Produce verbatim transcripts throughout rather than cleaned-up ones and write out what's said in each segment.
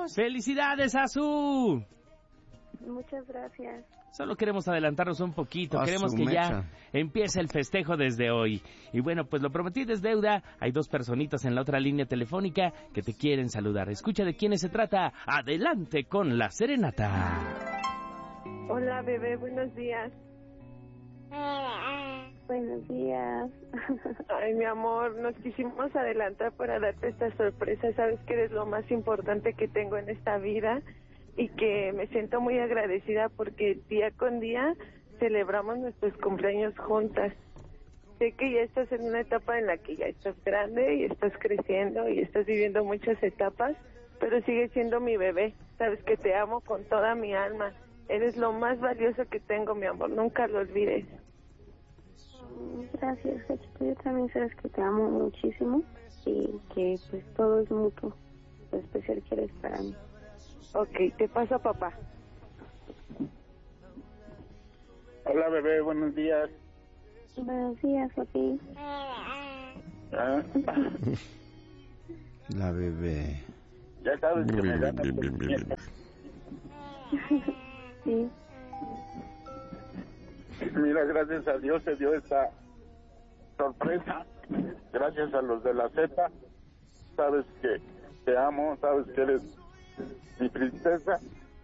cumpleaños! ¡Felicidades, Azu! Muchas gracias. Solo queremos adelantarnos un poquito, A queremos su que mecha. ya empiece el festejo desde hoy. Y bueno, pues lo prometido es deuda. Hay dos personitas en la otra línea telefónica que te quieren saludar. Escucha de quiénes se trata. Adelante con la serenata. Hola, bebé, buenos días. Buenos días. Ay, mi amor, nos quisimos adelantar para darte esta sorpresa. Sabes que eres lo más importante que tengo en esta vida y que me siento muy agradecida porque día con día celebramos nuestros cumpleaños juntas. Sé que ya estás en una etapa en la que ya estás grande y estás creciendo y estás viviendo muchas etapas, pero sigues siendo mi bebé. Sabes que te amo con toda mi alma. Eres lo más valioso que tengo, mi amor. Nunca lo olvides. Gracias, Cachito. Yo también sabes que te amo muchísimo y que pues todo es mutuo. Lo especial que eres para mí. Ok, te paso a papá. Hola, bebé, buenos días. Buenos días, papi. ¿Ah? La bebé. Ya sabes que me ganas por nieta. Sí. Mira, gracias a Dios se dio esta sorpresa. Gracias a los de la Z. Sabes que te amo, sabes que eres mi princesa.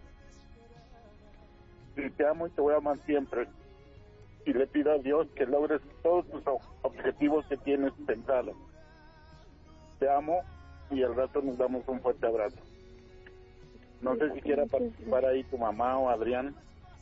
Y te amo y te voy a amar siempre. Y le pido a Dios que logres todos tus objetivos que tienes pensados. Te amo y al rato nos damos un fuerte abrazo. No sé si quiera participar ahí tu mamá o Adrián.